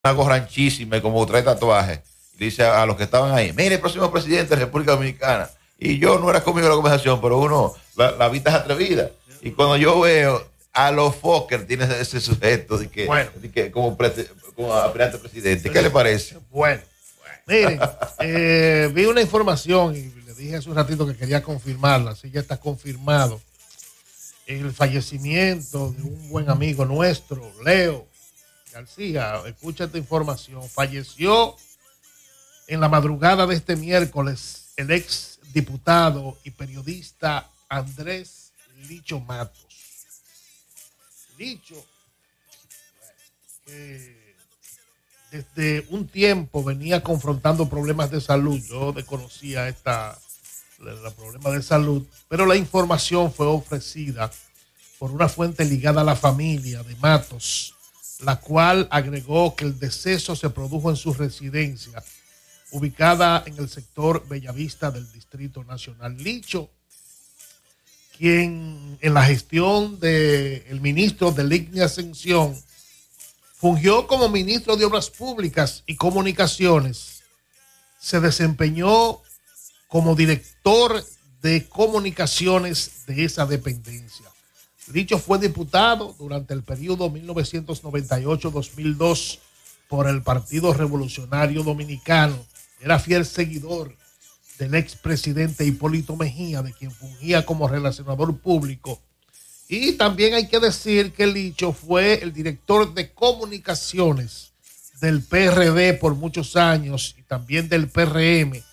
una gorranchísima y como trae tatuajes. Y dice a los que estaban ahí, mire, el próximo presidente de la República Dominicana. Y yo no era conmigo la conversación, pero uno, la vista es atrevida. Y cuando yo veo a los Fokker, tiene ese sujeto de que como aspirante presidente. ¿Qué le parece? Bueno, miren, vi una información y le dije hace un ratito que quería confirmarla, así ya está confirmado. El fallecimiento de un buen amigo nuestro, Leo García. Escucha esta información. Falleció en la madrugada de este miércoles el ex diputado y periodista Andrés Licho Matos. Licho, desde un tiempo venía confrontando problemas de salud. Yo desconocía los problemas de salud, pero la información fue ofrecida por una fuente ligada a la familia de Matos, la cual agregó que el deceso se produjo en su residencia, ubicada en el sector Bellavista del Distrito Nacional. Licho, quien en la gestión del ministro de Lignia Ascensión fungió como ministro de Obras Públicas y Comunicaciones, se desempeñó como director de comunicaciones de esa dependencia. Licho fue diputado durante el periodo 1998-2002 por el Partido Revolucionario Dominicano. Era fiel seguidor del expresidente Hipólito Mejía, de quien fungía como relacionador público. Y también hay que decir que Licho fue el director de comunicaciones del PRD por muchos años y también del PRM,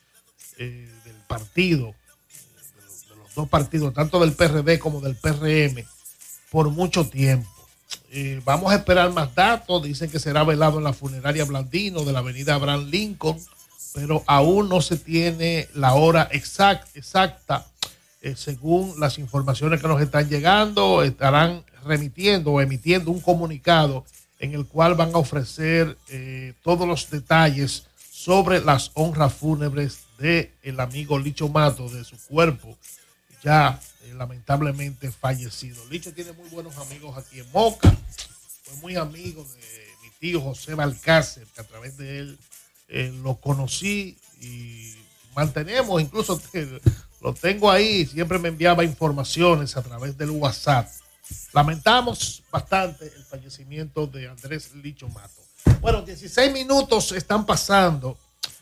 del partido, de los dos partidos, tanto del PRD como del PRM, por mucho tiempo. Vamos a esperar más datos. Dicen que será velado en la funeraria Blandino de la avenida Abraham Lincoln, pero aún no se tiene la hora exacta. Según las informaciones que nos están llegando, estarán remitiendo o emitiendo un comunicado en el cual van a ofrecer todos los detalles sobre las honras fúnebres del amigo Licho Matos, de su cuerpo ya lamentablemente fallecido. Licho tiene muy buenos amigos aquí en Moca, fue muy amigo de mi tío José Balcácer, que a través de él lo conocí y mantenemos, incluso lo tengo ahí, siempre me enviaba informaciones a través del WhatsApp. Lamentamos bastante el fallecimiento de Andrés Licho Matos. Bueno, 16 minutos están pasando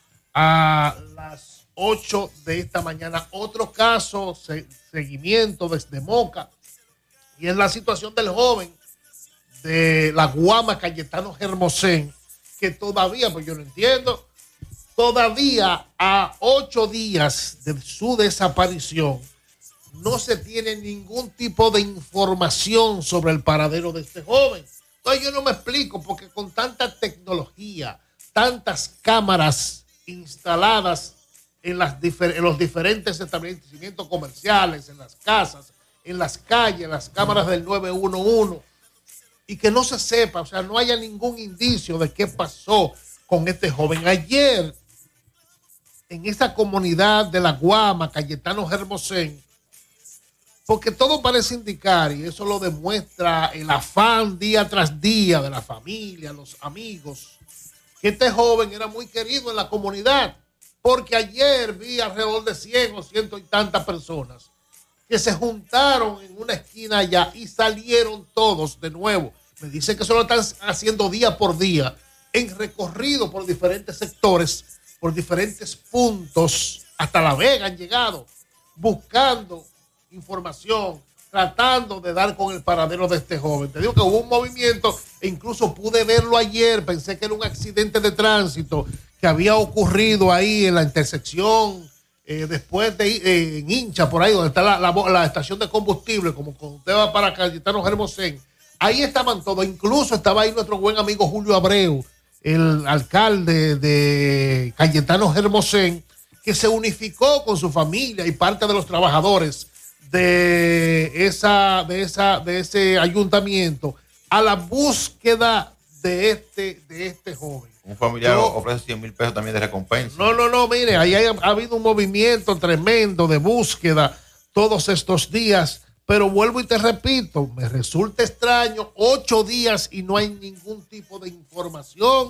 a las 8 de esta mañana. Otro caso, seguimiento desde Moca, y es la situación del joven de la Guama Cayetano Hermosén, que todavía, pues yo no entiendo, todavía a 8 días de su desaparición no se tiene ningún tipo de información sobre el paradero de este joven. Entonces yo no me explico, porque con tanta tecnología, tantas cámaras instaladas en los diferentes establecimientos comerciales, en las casas, en las calles, las cámaras del 911, y que no se sepa, o sea, no haya ningún indicio de qué pasó con este joven. Ayer, en esa comunidad de la Guama, Cayetano Hermosén, porque todo parece indicar, y eso lo demuestra el afán día tras día de la familia, los amigos, que este joven era muy querido en la comunidad, porque ayer vi alrededor de 100 o 100 y tantas personas que se juntaron en una esquina allá y salieron todos de nuevo. Me dicen que eso lo están haciendo día por día, en recorrido por diferentes sectores, por diferentes puntos, hasta La Vega han llegado, buscando información, tratando de dar con el paradero de este joven. Te digo que hubo un movimiento, e incluso pude verlo ayer, pensé que era un accidente de tránsito que había ocurrido ahí en la intersección, después de en Hincha, por ahí donde está la estación de combustible, como cuando usted va para Cayetano Hermosén. Ahí estaban todos, incluso estaba ahí nuestro buen amigo Julio Abreu, el alcalde de Cayetano Hermosén, que se unificó con su familia y parte de los trabajadores de ese ayuntamiento a la búsqueda de este joven. Un familiar ofrece 100,000 pesos también de recompensa. No, mire, ahí ha habido un movimiento tremendo de búsqueda todos estos días Pero vuelvo y te repito, me resulta extraño 8 días y no hay ningún tipo de información